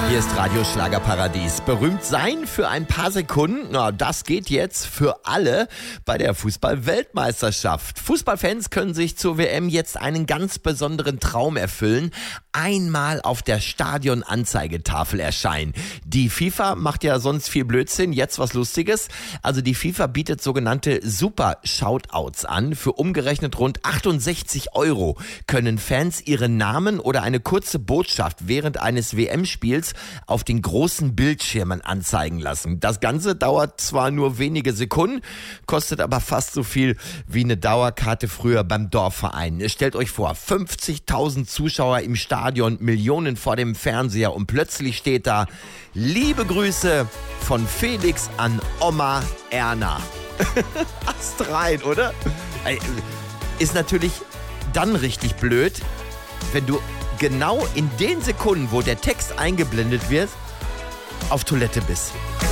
Hier ist Radio Schlagerparadies. Berühmt sein für ein paar Sekunden, na, das geht jetzt für alle bei der Fußball-Weltmeisterschaft. Fußballfans können sich zur WM jetzt einen ganz besonderen Traum erfüllen. Einmal auf der Stadion-Anzeigetafel erscheinen. Die FIFA macht ja sonst viel Blödsinn, jetzt was Lustiges. Also die FIFA bietet sogenannte Super-Shoutouts an. Für umgerechnet rund 68 € können Fans ihren Namen oder eine kurze Botschaft während eines WM-Spiels auf den großen Bildschirmen anzeigen lassen. Das Ganze dauert zwar nur wenige Sekunden, kostet aber fast so viel wie eine Dauerkarte früher beim Dorfverein. Stellt euch vor, 50.000 Zuschauer im Stadion, Millionen vor dem Fernseher und plötzlich steht da: Liebe Grüße von Felix an Oma Erna. Ast rein, oder? Ist natürlich dann richtig blöd, wenn du genau in den Sekunden, wo der Text eingeblendet wird, auf Toilette bist.